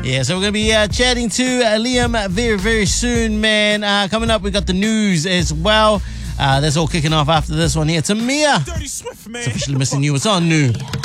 Yeah, so we're going to be chatting to Liam very, very soon, man. Coming up, we got the news as well. That's all kicking off after this one here. It's Amir. Dirty Swift, man. It's officially missing you. It's on New.